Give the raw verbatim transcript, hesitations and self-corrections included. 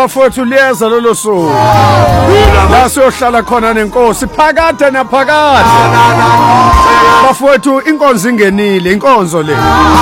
bafowethu liyeza lolo suku la siyohlala khona nenkosi phakade naphakade bafowethu inkonzo ingenile inkonzo le